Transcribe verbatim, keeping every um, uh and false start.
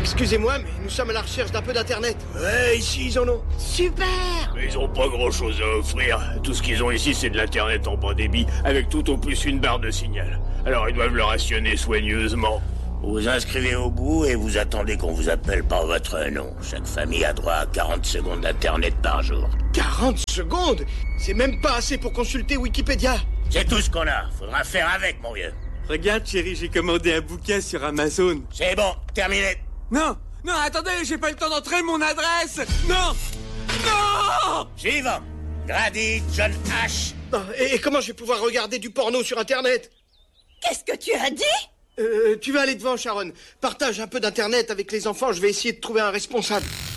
Excusez-moi, mais nous sommes à la recherche d'un peu d'internet. Ouais, ici ils en ont. Super! Mais ils ont pas grand-chose à offrir. Tout ce qu'ils ont ici, c'est de l'internet en bas débit, avec tout au plus une barre de signal. Alors ils doivent le rationner soigneusement. Vous vous inscrivez au bout et vous attendez qu'on vous appelle par votre nom. Chaque famille a droit à quarante secondes d'internet par jour. quarante secondes? C'est même pas assez pour consulter Wikipédia. C'est tout ce qu'on a. Faudra faire avec, mon vieux. Regarde, chérie, j'ai commandé un bouquin sur Amazon. C'est bon, terminé. Non, non, attendez, j'ai pas le temps d'entrer mon adresse. Non, non. Suivant. Grady John H. Oh, et, et comment je vais pouvoir regarder du porno sur internet? Qu'est-ce que tu as dit? Euh, tu vas aller devant, Sharon. Partage un peu d'internet avec les enfants, je vais essayer de trouver un responsable.